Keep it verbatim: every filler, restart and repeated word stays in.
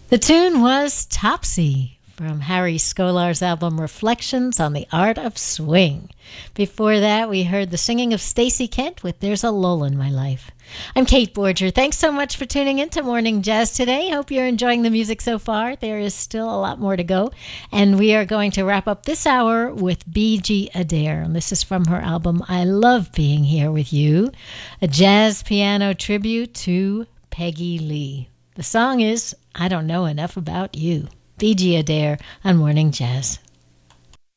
The tune was Topsy from Harry Scolar's album Reflections on the Art of Swing. Before that, we heard the singing of Stacey Kent with There's a Lull in My Life. I'm Kate Borger. Thanks so much for tuning in to Morning Jazz today. Hope you're enjoying the music so far. There is still a lot more to go. And we are going to wrap up this hour with B G Adair. And this is from her album I Love Being Here With You, a jazz piano tribute to Peggy Lee. The song is I Don't Know Enough About You. B G Adair on Morning Jazz.